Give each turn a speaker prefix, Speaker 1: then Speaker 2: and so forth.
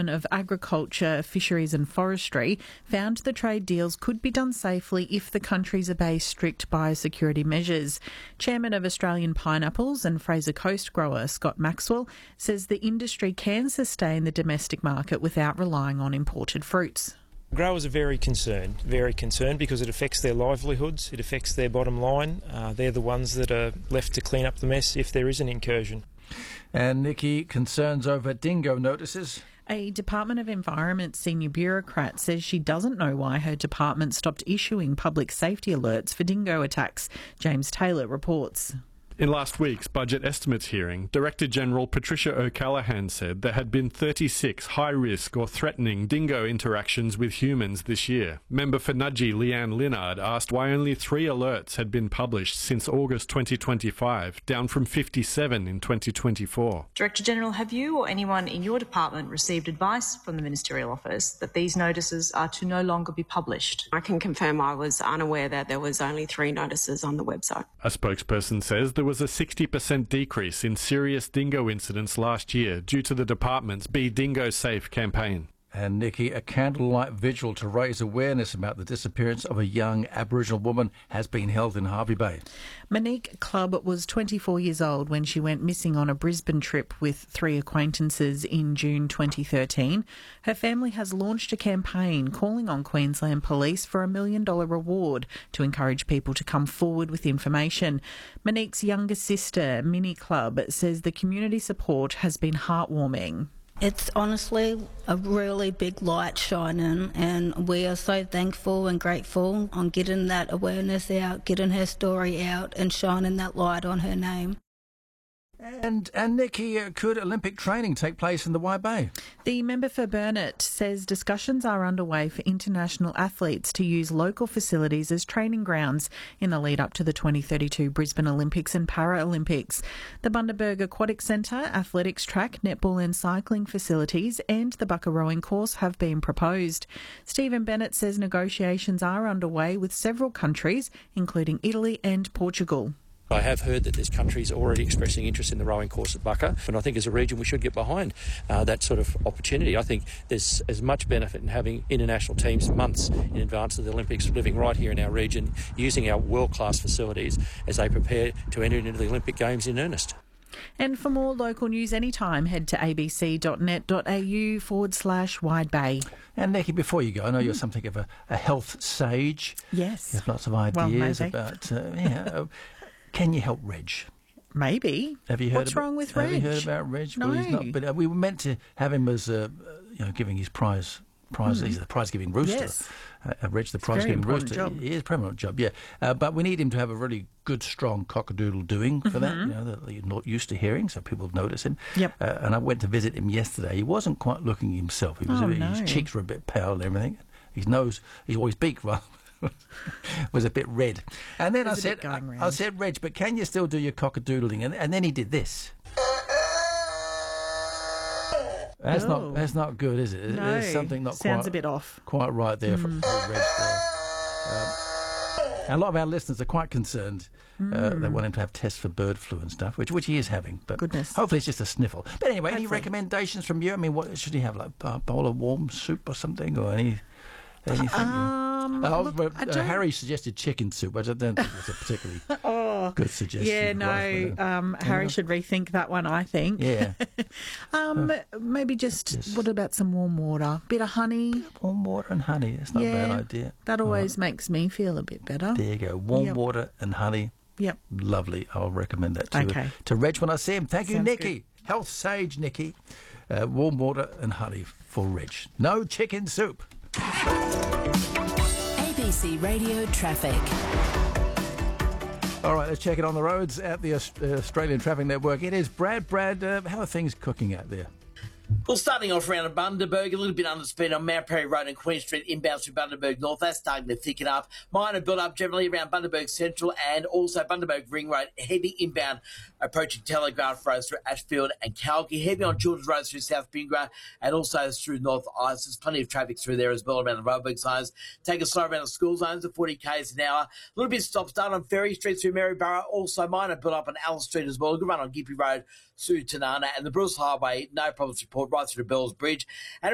Speaker 1: Department of Agriculture, Fisheries and Forestry found the trade deals could be done safely if the countries obey strict biosecurity measures. Chairman of Australian Pineapples and Fraser Coast grower Scott Maxwell says the industry can sustain the domestic market without relying on imported fruits.
Speaker 2: Growers are very concerned because it affects their livelihoods, it affects their bottom line. They're the ones that are left to clean up the mess if there is an incursion.
Speaker 3: And Nikki, concerns over dingo notices?
Speaker 1: A Department of Environment senior bureaucrat says she doesn't know why her department stopped issuing public safety alerts for dingo attacks. James Taylor reports.
Speaker 4: In last week's budget estimates hearing, Director General Patricia O'Callaghan said there had been 36 high-risk or threatening dingo interactions with humans this year. Member for Nudgee Leanne Linnard asked why only 3 alerts had been published since August 2025, down from 57 in 2024.
Speaker 5: Director General, have you or anyone in your department received advice from the Ministerial Office that these notices are to no longer be published?
Speaker 6: I can confirm I was unaware that there was only 3 notices on the website.
Speaker 4: A spokesperson says there was a 60% decrease in serious dingo incidents last year due to the department's Be Dingo Safe campaign.
Speaker 3: And Nikki, a candlelight vigil to raise awareness about the disappearance of a young Aboriginal woman has been held in Hervey Bay.
Speaker 1: Monique Clubb was 24 years old when she went missing on a Brisbane trip with 3 acquaintances in June 2013. Her family has launched a campaign calling on Queensland Police for $1 million reward to encourage people to come forward with information. Monique's younger sister, Minnie Clubb, says the community support has been heartwarming.
Speaker 7: It's honestly a really big light shining, and we are so thankful and grateful on getting that awareness out, getting her story out and shining that light on her name.
Speaker 3: And Nikki, could Olympic training take place in the Wide Bay?
Speaker 1: The member for Burnett says discussions are underway for international athletes to use local facilities as training grounds in the lead up to the 2032 Brisbane Olympics and Paralympics. The Bundaberg Aquatic Centre, athletics track, netball and cycling facilities and the Bucka rowing course have been proposed. Stephen Bennett says negotiations are underway with several countries, including Italy and Portugal.
Speaker 8: I have heard that there's countries already expressing interest in the rowing course at Bucka, and I think as a region we should get behind that sort of opportunity. I think there's as much benefit in having international teams months in advance of the Olympics living right here in our region, using our world-class facilities as they prepare to enter into the Olympic Games in earnest.
Speaker 1: And for more local news anytime, head to abc.net.au/Wide Bay.
Speaker 3: And Nikki, before you go, I know you're something of a health sage.
Speaker 1: Yes.
Speaker 3: You have lots of ideas about... Can you help Reg?
Speaker 1: Maybe.
Speaker 3: Have you heard?
Speaker 1: What's wrong with Reg?
Speaker 3: Have you heard about Reg?
Speaker 1: No.
Speaker 3: Well, he's not, but we were meant to have him as, giving his prize. He's the prize-giving rooster.
Speaker 1: Yes.
Speaker 3: Reg, the prize-giving rooster.
Speaker 1: Job.
Speaker 3: He is a prominent job, yeah. But we need him to have a really good, strong cock-a-doodle doing for that. That you're not used to hearing, so people notice him.
Speaker 1: Yep.
Speaker 3: And I went to visit him yesterday. He wasn't quite looking himself. He was his cheeks were a bit pale and everything. His nose, his beak rather. was a bit red. And then I said, Reg, but can you still do your cock-a-doodling? And then he did this. That's not good, is it?
Speaker 1: No,
Speaker 3: there's something not
Speaker 1: sounds a bit off.
Speaker 3: Quite right there from Reg there. And a lot of our listeners are quite concerned. They want him to have tests for bird flu and stuff, which he is having. But
Speaker 1: goodness.
Speaker 3: Hopefully it's just a sniffle. But anyway, any recommendations from you? I mean, what should he have, like a bowl of warm soup or something, or anything? Harry suggested chicken soup, which I don't think was a particularly good suggestion.
Speaker 1: Yeah, no, Harry should rethink that one, I think.
Speaker 3: Yeah.
Speaker 1: Maybe just, what about some warm water? Bit of honey?
Speaker 3: Warm water and honey, that's not a bad idea.
Speaker 1: That always makes me feel a bit better.
Speaker 3: There you go, warm water and honey.
Speaker 1: Yep.
Speaker 3: Lovely, I'll recommend that to Reg when I see him. Thank you, Nikki. Good. Health sage Nikki. Warm water and honey for Reg. No chicken soup.
Speaker 9: ABC Radio Traffic.
Speaker 3: All right, let's check it on the roads at the Australian Traffic Network. It is Brad. Brad, how are things cooking out there?
Speaker 10: Well, starting off around at Bundaberg, a little bit under speed on Mount Perry Road and Queen Street inbound through Bundaberg North. That's starting to thicken up. Minor build-up generally around Bundaberg Central and also Bundaberg Ring Road, heavy inbound approaching Telegraph Road through Ashfield and Calgary, heavy on Children's Road through South Bingra and also through North Ice. There's plenty of traffic through there as well around the roadwork zones. Take a slow around the school zones at 40 k's an hour. A little bit stop-start on Ferry Street through Maryborough. Also minor build-up on Allen Street as well. A good run on Gippy Road through Tanana and the Bruce Highway. No problems report right through Bells Bridge. And